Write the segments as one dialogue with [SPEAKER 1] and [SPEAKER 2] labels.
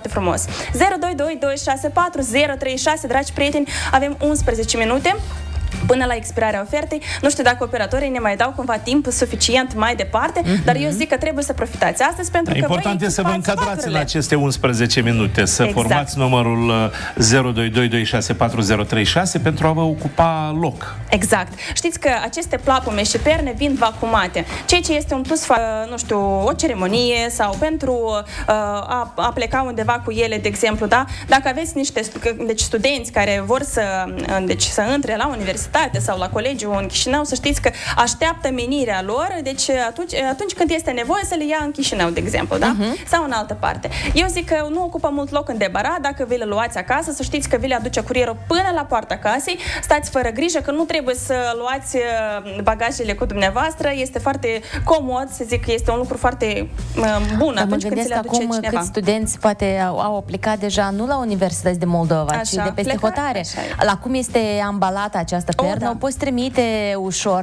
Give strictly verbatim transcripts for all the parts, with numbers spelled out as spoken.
[SPEAKER 1] frumos. zero doi doi doi șase patru zero trei șase, dragi prieteni, avem unsprezece minute până la expirarea ofertei. Nu știu dacă operatorii ne mai dau cumva timp suficient mai departe, mm-hmm. dar eu zic că trebuie să profitați astăzi pentru că
[SPEAKER 2] important este să vă încadrați în aceste unsprezece minute, să exact. formați numărul zero doi doi doi șase patru zero trei șase pentru a vă ocupa loc.
[SPEAKER 1] Exact. Știți că aceste plapume și perne vin vacumate, ceea ce este un plus, nu știu, o ceremonie sau pentru uh, a, a pleca undeva cu ele, de exemplu, da? Dacă aveți niște deci, studenți care vor să, deci, să intre la universitate sau la colegiu în Chișinău, să știți că așteaptă menirea lor, deci atunci, atunci când este nevoie să le ia în Chișinău, de exemplu, da? Uh-huh. Sau în altă parte. Eu zic că nu ocupă mult loc în debarat, dacă vi le luați acasă, să știți că vi le aduce curierul până la poarta casei, stați fără grijă că nu trebuie să luați bagajele cu dumneavoastră, este foarte comod, să zic că este un lucru foarte uh, bun
[SPEAKER 3] dar
[SPEAKER 1] atunci când ți le aduce
[SPEAKER 3] acum
[SPEAKER 1] cineva.
[SPEAKER 3] Câți studenți poate au, au plecat deja nu la universități de Moldova, așa, ci de peste
[SPEAKER 1] pleca,
[SPEAKER 3] hotare. La cum este ambalată această pernă, o, da. o poți trimite ușor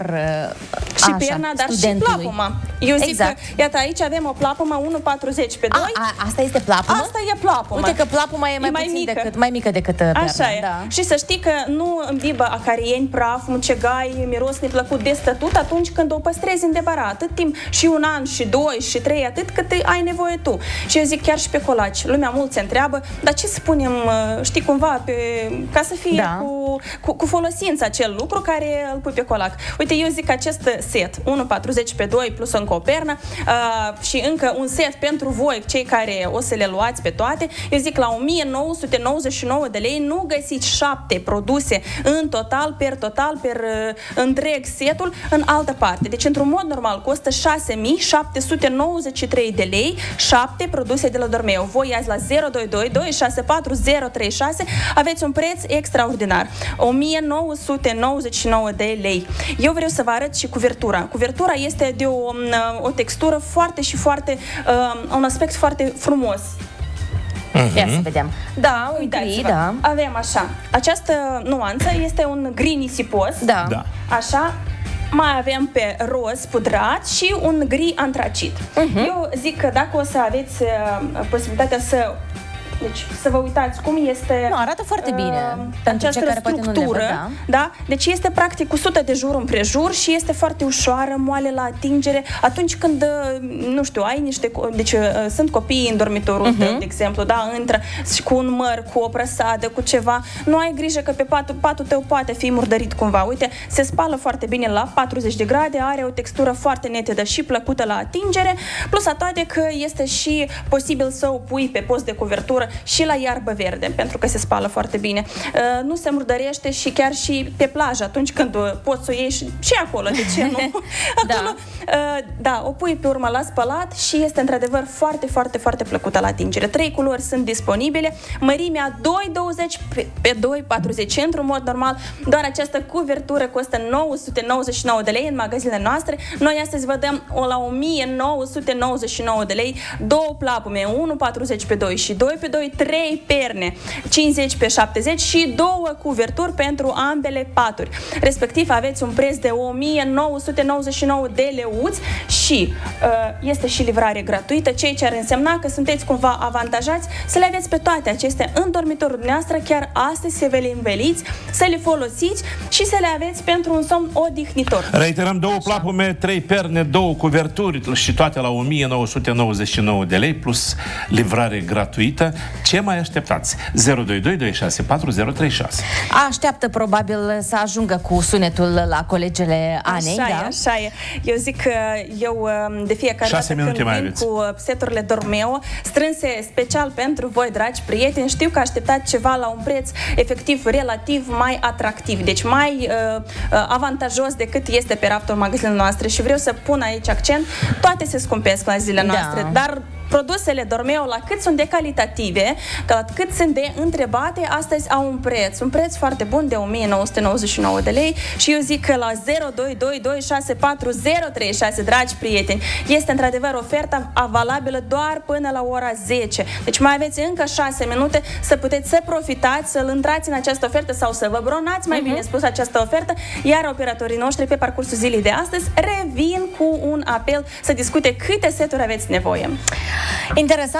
[SPEAKER 1] și
[SPEAKER 3] așa,
[SPEAKER 1] perna, dar
[SPEAKER 3] studentului.
[SPEAKER 1] și plapuma. Eu zic
[SPEAKER 3] exact.
[SPEAKER 1] că, iată, aici avem o plapumă unu patruzeci pe doi.
[SPEAKER 3] A, a, asta este plapuma?
[SPEAKER 1] Asta e plapuma.
[SPEAKER 3] Uite că plapuma e mai,
[SPEAKER 1] e mai
[SPEAKER 3] puțin
[SPEAKER 1] mică.
[SPEAKER 3] decât, mai mică decât perna.
[SPEAKER 1] Așa e.
[SPEAKER 3] Da.
[SPEAKER 1] Și să știi că nu îmbibă acarieni, praf, mucegai, miros neplăcut de stătut atunci când o păstrezi în debarat. Atât timp, și un an, și doi, și trei, atât cât ai nevoie tu. Și eu zic chiar și pe colaci. Lumea mult se întreabă, dar ce să punem, știi, cumva, pe, ca să fie
[SPEAKER 3] da.
[SPEAKER 1] cu, cu, cu folosință acel lucru care îl pui pe colac. Uite, eu zic că acest set, unu patruzeci pe doi plus încă o pernă uh, și încă un set pentru voi, cei care o să le luați pe toate, eu zic la o mie nouă sute nouăzeci și nouă de lei nu găsiți șapte produse în total, per total, per uh, întreg setul în altă parte. Deci, într-un mod normal, costă șase mii șapte sute nouăzeci și trei de lei, șapte produse de la Dormeo. Voi azi la zero doi doi doi șase patru zero trei șase aveți un preț extraordinar. o mie nouă sute nouăzeci și nouă de lei. Eu vreau să vă arăt și cuvertura. Cuvertura este de o, o textură foarte și foarte, uh, un aspect foarte frumos.
[SPEAKER 3] Uh-huh. Ia să vedem.
[SPEAKER 1] Da, uitați-vă. Da. Avem așa. Această nuanță este un gri nisipos.
[SPEAKER 3] Da.
[SPEAKER 2] Da.
[SPEAKER 1] Așa. Mai avem pe roz pudrat și un gri antracit. Uh-huh. Eu zic că dacă o să aveți uh, posibilitatea să Deci, să vă uitați cum este...
[SPEAKER 3] Nu, arată foarte bine.
[SPEAKER 1] Uh, această structură, da. da? Deci este practic cu sută de jur împrejur și este foarte ușoară, moale la atingere. Atunci când, nu știu, ai niște... Deci uh, sunt copii în dormitorul uh-huh. tău, de exemplu, da? Intră și cu un măr, cu o prăsadă, cu ceva. Nu ai grijă că pe patul, patul tău poate fi murdărit cumva. Uite, se spală foarte bine la patruzeci de grade, are o textură foarte netedă și plăcută la atingere, plus toate că este și posibil să o pui pe post de cuvertură și la iarbă verde, pentru că se spală foarte bine. Uh, nu se murdărește și chiar și pe plajă, atunci când poți să o iei și, și acolo, de ce nu? Acolo, da. Uh, da, o pui pe urmă la spălat și este într-adevăr foarte, foarte, foarte plăcută la atingere. Trei culori sunt disponibile, mărimea doi douăzeci pe doi patruzeci, într-un mod normal, doar această cuvertură costă nouă sute nouăzeci și nouă de lei în magazinele noastre. Noi astăzi vă dăm o la o mie nouă sute nouăzeci și nouă de lei, două plapume, unu patruzeci pe doi și doi pe doi, trei perne, cincizeci pe șaptezeci și două cuverturi pentru ambele paturi. Respectiv aveți un preț de o mie nouă sute nouăzeci și nouă de leuți și uh, este și livrare gratuită, ceea ce ar însemna că sunteți cumva avantajați să le aveți pe toate acestea în dormitorul dumneavoastră, chiar astăzi să ve le înveliți, să le folosiți și să le aveți pentru un somn odihnitor.
[SPEAKER 2] Reiterăm, două plapume, trei perne, două cuverturi și toate la o mie nouă sute nouăzeci și nouă de lei plus livrare gratuită. Ce mai așteptați? zero doi doi doi șase patru zero trei șase.
[SPEAKER 3] Așteaptă probabil să ajungă cu sunetul la colegele Anei,
[SPEAKER 1] așa
[SPEAKER 3] da?
[SPEAKER 1] E, așa e. Eu zic că eu de fiecare
[SPEAKER 2] Șase
[SPEAKER 1] dată când vin
[SPEAKER 2] aveți.
[SPEAKER 1] cu seturile Dormeo strânse special pentru voi, dragi prieteni, știu că așteptați ceva la un preț efectiv relativ mai atractiv, deci mai uh, avantajos decât este pe raftul magazinului noastre și vreau să pun aici accent, toate se scumpesc la zilele noastre, da. Dar produsele Dormeo, la cât sunt de calitative, la cât sunt de întrebate, astăzi au un preț, un preț foarte bun de o mie nouă sute nouăzeci și nouă de lei și eu zic că la zero doi doi doi șase patru zero trei șase, dragi prieteni, este într-adevăr oferta valabilă doar până la ora zece. Deci mai aveți încă șase minute să puteți să profitați, să-l intrați în această ofertă sau să vă bronați, mai uh-huh. bine spus, această ofertă, iar operatorii noștri pe parcursul zilei de astăzi revin cu un apel să discute câte seturi aveți nevoie.
[SPEAKER 3] Interesant.